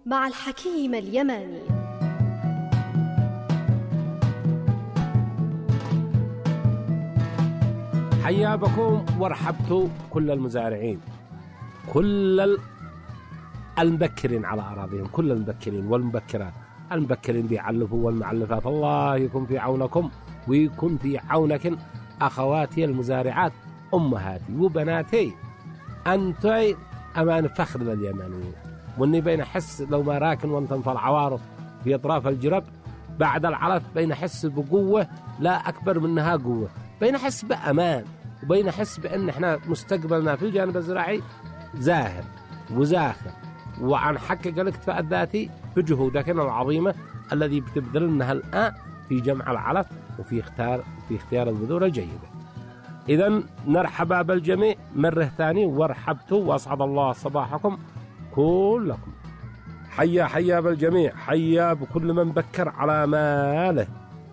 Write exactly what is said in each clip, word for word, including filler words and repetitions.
مع الحكيم اليماني. حيا بكم ورحبتوا كل المزارعين، كل المبكرين على أراضيهم، كل المبكرين والمبكرات، المبكرين بيعلفوا والمعلفات. الله يكون في عونكم ويكون في عونك أخواتي المزارعات، أمهاتي وبناتي، أنتي أمان فخر لليمانيين. وإني بين أحس لو ما راكن وانتم في العوارض في أطراف الجرب بعد العلف، بين أحس بقوة لا أكبر منها قوة، بين أحس بأمان، وبين أحس بأن إحنا مستقبلنا في الجانب الزراعي زاهر وزاخر، وعن حقق الاكتفاء الذاتي بجهودكنا العظيمة الذي بتبذلنها الآن في جمع العلف وفي اختيار في اختيار البذور الجيدة. إذن نرحب بالجميع مرة ثانية، وارحبتوا وأسعد الله صباحكم كلكم. حيا حيا بالجميع، حيا بكل من بكر على ماله.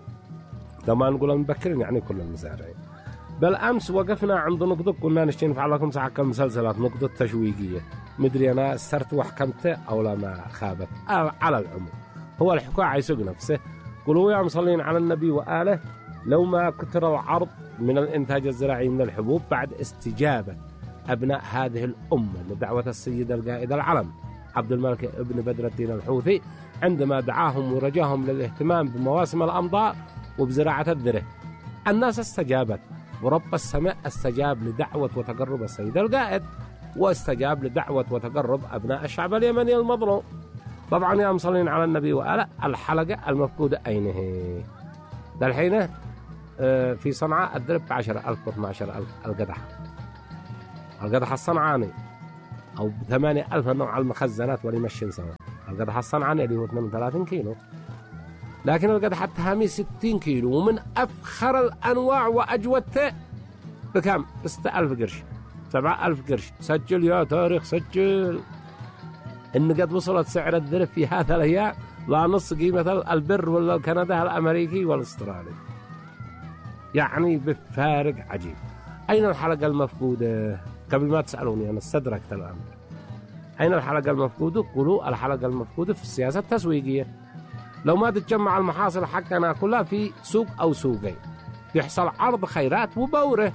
لما نقول المبكرين يعني كل المزارعين. بالأمس وقفنا عند نقطة كنا نشتين نفعل لكم ساعة كمسلسلات، نقطة تشويقية، مدري أنا سرت وحكمت أو لا ما خابت. على العموم هو الحكاية عيسوق نفسه. قلوا يا مصلين على النبي وآله، لو ما كتر العرض من الإنتاج الزراعي من الحبوب بعد استجابة أبناء هذه الأمة لدعوة السيد القائد العلم عبد الملك ابن بدر الدين الحوثي، عندما دعاهم ورجاهم للاهتمام بمواسم الأمطار وبزراعة الذرة، الناس استجابت، ورب السماء استجاب لدعوة وتقرب السيد القائد، واستجاب لدعوة وتقرب أبناء الشعب اليمني المظلوم. طبعا يا مصلين على النبي وآله، الحلقة المفقودة أين هي؟ للحين في صنعاء الذرة بعشرة ألف واثنى عشر ألف القدح، القدح الصنعاني أو بثمانية ألف نوع المخزنات وليمشين سوا. القدح الصنعاني اللي هو اثنين وثلاثين كيلو، لكن القدح التهامي ستين كيلو، ومن أفخر الأنواع وأجودته بكم؟ ستة ألف قرش، سبعة ألف قرش. سجل يا تاريخ سجل إن قد وصلت سعر الذرة في هذا الأيام لا نص قيمة البر ولا الكندا الأمريكي والأسترالي، يعني بفارق عجيب. أين الحلقة المفقودة؟ قبل ما تسألوني أنا استدركت الأمر. أين الحلقة المفقودة؟ قولوا الحلقة المفقودة في السياسة التسويقية. لو ما تتجمع المحاصيل حقنا كلها في سوق أو سوقين، يحصل عرض خيرات وبورة.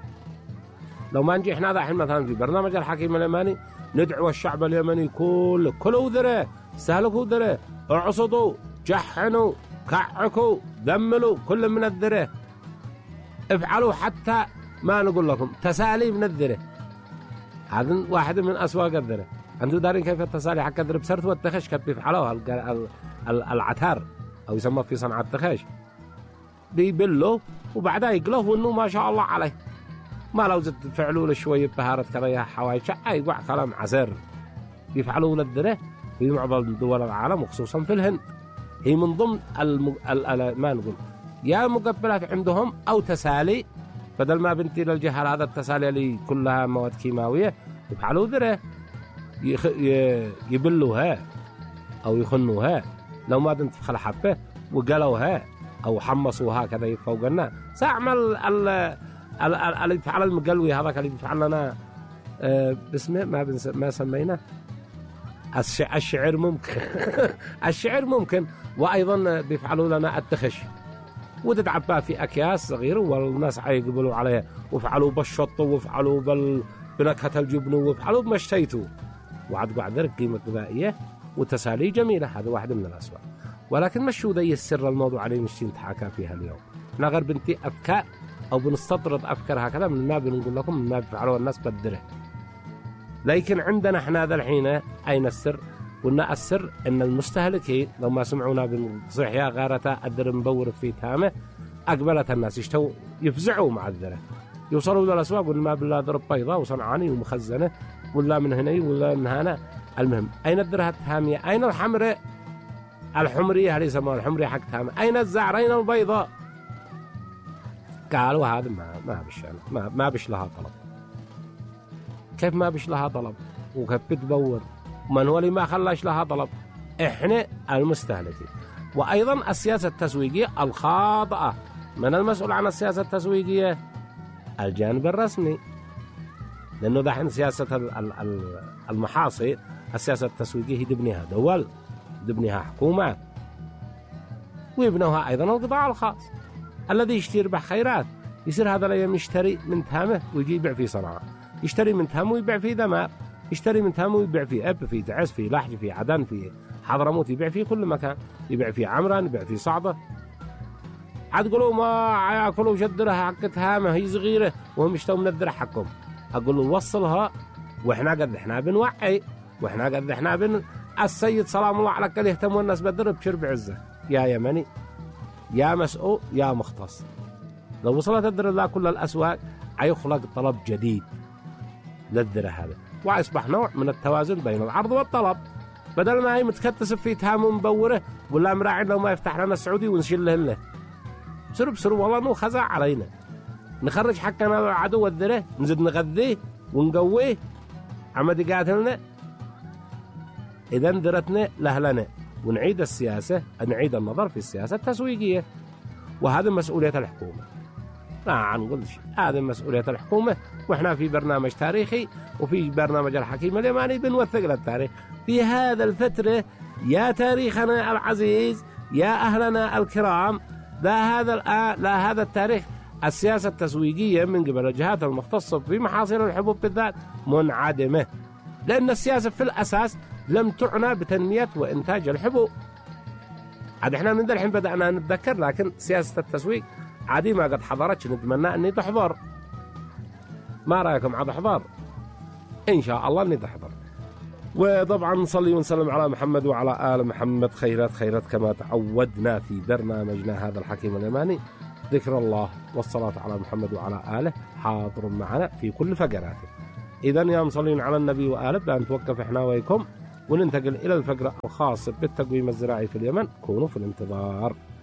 لو ما نجي إحنا الحين مثلا في برنامج الحكيم اليماني ندعو الشعب اليمني كله، كلوا ذرة، استهلكوا ذرة، اعصدوا، جحنوا، كعكوا، دملوا كل من الذرة، افعلوا حتى ما نقول لكم تسالي من الذرة. هذا واحد من أسواق الذرة. أنتوا دارين كيف التسالي حق الذرة بسرت والتخش كيف بيفعلوها العتار أو يسمى في صنعة التخش، بيبلوا وبعدها يقلوه وإنه ما شاء الله عليه، ما لو زدت فعلوا له شوية بهارة كذا حوايش أي وع كلام عسر. بيفعلوا للذرة في معظم دول العالم وخصوصا في الهند، هي من ضمن الم... ال... ال... ما نقول يا مقبلات عندهم أو تسالي، بدل ما بنتي للجهل هذا التسالي اللي كلها مواد كيماوية، يفعلوا ذرة يخ... ي... يبلوها أو يخنوها، لو ما تنتفخ حبة وقلوها أو حمصوها كذا فوق النار. سأعمل ال ال اللي يفعل المقلوي هذاك اللي يفعل لنا أه باسمه ما بنس... ما سمينا الش... الشعر ممكن الشعر ممكن، وأيضا بيفعلوا لنا التخش وتتعبى في أكياس صغيرة والناس يقبلوا عليها، وفعلوا بالشط وفعلوا بال... بنكهة الجبن وفعلوا بمشتيتوا، وعد قاعد ذلك قيمة غذائية وتسالي جميلة. هذا واحد من الأسباب، ولكن مش هو ذي السر الموضوع عليه نشتي نتحاكى فيها اليوم. احنا غير بنتي أفكار أو بنستطرد أفكار هكذا من ما بنقول لكم من ما بيفعلوا الناس بالدره. لكن عندنا احنا هذا الحين أين السر؟ قلنا السر إن المستهلكين لو ما سمعونا بنصيح يا غارة الدر مبور في تامه، أقبلت الناس يشتوا يفزعوا مع الذرة، يوصلوا للأسواق ولا ما بالله ذرة بيضاء وصنعاني ومخزنة ولا من هنا ولا من هنا. المهم أين الذرة التهامية؟ أين الحمراء الحمرية اللي يسموها الحمرية حق تهامة؟ أين الزعر؟ أين البيضاء؟ قالوا هذا ما ما بش ما ما بش لها طلب. كيف ما بش لها طلب؟ وكيف بتدور؟ من هو اللي ما خلاش لها طلب؟ إحنا المستهلكين. وأيضا السياسة التسويقية الخاطئة، من المسؤول عن السياسة التسويقية؟ الجانب الرسمي، لأنه دحين سياسة المحاصيل السياسة التسويقية هي تبنيها دول، تبنيها حكومات، ويبنوها أيضا القطاع الخاص الذي يشتري يربح خيرات. يصير هذا الأيام يشتري من تهامه ويجي يبيع في صنعاء، يشتري من تهامه ويبيع في دمار، يشتري من تهامه ويبيع في أب، في تعز، في لحج، في عدن، في حضرموت، يبيع في كل مكان، يبيع في عمران، يبيع في صعدة. عاد تقولوا ما ياكلوا شدرها حق تهامه هي صغيرة وهم يشتوا من الذرة حقهم. أقول له وصلها، وإحنا قد إحنا بنوعي، وإحنا قد إحنا بن السيد سلام الله عليك اللي يهتموا الناس بالذرة بشرب عزة. يا يمني يا مسؤول يا مختص، لو وصلت الذرة لا كل الأسواق هيخلق طلب جديد للذرة هذا، وأصبح نوع من التوازن بين العرض والطلب. بدل ما هي متكتسب في تهام ومبورة ولا مراعي لو ما يفتح لنا السعودي ونشله له بسرو بسرو والله نو خزع علينا، نخرج حقنا عدو الذرة، نزيد نغذيه ونقويه عمد قاتلنا. إذا ذرتنا لهلنا، ونعيد السياسة، نعيد النظر في السياسة التسويقية، وهذا مسؤولية الحكومة. ما نقول شيء، هذه مسؤولية الحكومة. وإحنا في برنامج تاريخي وفي برنامج الحكيم اليماني بنوثق للتاريخ في هذا الفترة. يا تاريخنا العزيز، يا أهلنا الكرام، لا هذا الآن لا هذا التاريخ السياسة التسويقية من قبل الجهات المختصة في محاصيل الحبوب بالذات منعدمة، لأن السياسة في الأساس لم تعنى بتنمية وإنتاج الحبوب. عاد إحنا من الحين بدأنا نتذكر، لكن سياسة التسويق عادي ما قد حضرتش، نتمنى أني تحضر. ما رأيكم عاد أحضر؟ إن شاء الله أني تحضر. وطبعا نصلي ونسلم على محمد وعلى آل محمد، خيرات خيرات كما تعودنا في برنامجنا هذا الحكيم اليماني. ذكر الله والصلاة على محمد وعلى آله حاضر معنا في كل فقراته. إذا يا مصلين على النبي وآله بأن نتوقف إحنا وياكم وننتقل إلى الفقرة الخاصة بالتقويم الزراعي في اليمن. كونوا في الانتظار.